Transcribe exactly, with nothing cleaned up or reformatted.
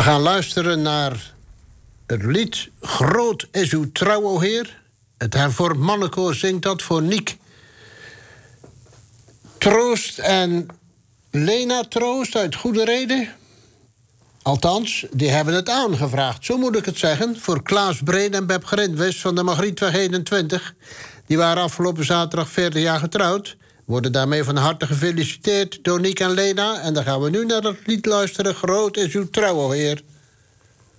We gaan luisteren naar het lied Groot is uw trouw, o Heer. Het hervormd mannenkoor zingt dat voor Niek Troost en Lena Troost uit Goede Reden. Althans, die hebben het aangevraagd, zo moet ik het zeggen, voor Klaas Breen en Beb Grindwis van de Margrietweg eenentwintig. Die waren afgelopen zaterdag veertig jaar getrouwd. Worden daarmee van harte gefeliciteerd door Niek en Lena. En dan gaan we nu naar het lied luisteren. Groot is uw trouw, o Heer.